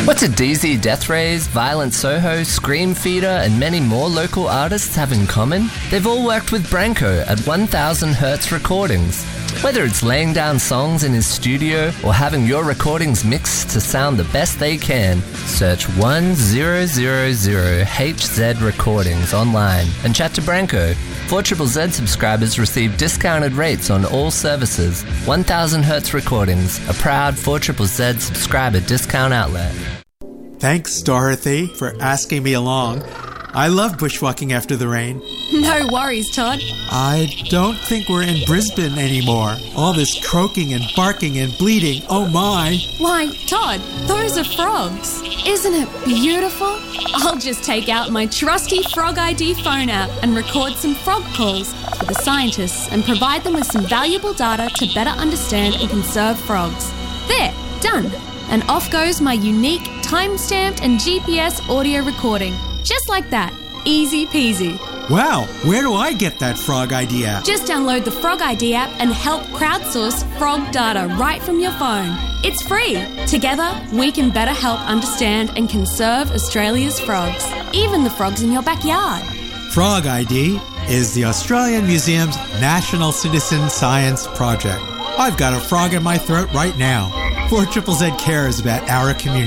What's a DZ Death Rays, Violent Soho, Scream Feeder, and many more local artists have in common? They've all worked with Branko at 1000 Hertz Recordings. Whether it's laying down songs in his studio or having your recordings mixed to sound the best they can, search 1000HZ Recordings online and chat to Branko. 4ZZZ subscribers receive discounted rates on all services. 1000 Hertz Recordings, a proud 4ZZZ subscriber discount outlet. Thanks, Dorothy, for asking me along. I love bushwalking after the rain. No worries, Todd. I don't think we're in Brisbane anymore. All this croaking and barking and bleating, oh my. Why, Todd, those are frogs. Isn't it beautiful? I'll just take out my trusty Frog ID phone app and record some frog calls for the scientists and provide them with some valuable data to better understand and conserve frogs. There, done. And off goes my unique, time-stamped and GPS audio recording. Just like that. Easy peasy. Wow, where do I get that Frog ID app? Just download the Frog ID app and help crowdsource frog data right from your phone. It's free. Together, we can better help understand and conserve Australia's frogs, even the frogs in your backyard. Frog ID is the Australian Museum's National Citizen Science Project. I've got a frog in my throat right now. 4ZZZ cares about our community.